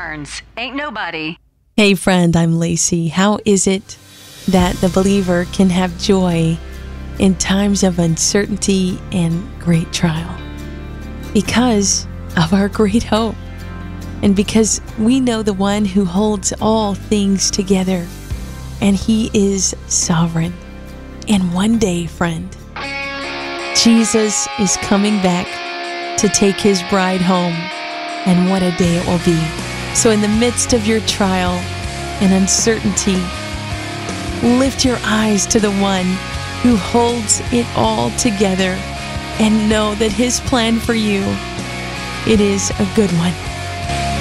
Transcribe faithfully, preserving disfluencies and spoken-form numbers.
Burns. Ain't nobody. Hey friend, I'm Lacey. How is it that the believer can have joy in times of uncertainty and great trial? Because of our great hope. And because we know the one who holds all things together, and he is sovereign. And one day, friend, Jesus is coming back to take his bride home. And what a day it will be. So in the midst of your trial and uncertainty, lift your eyes to the one who holds it all together and know that his plan for you, it is a good one.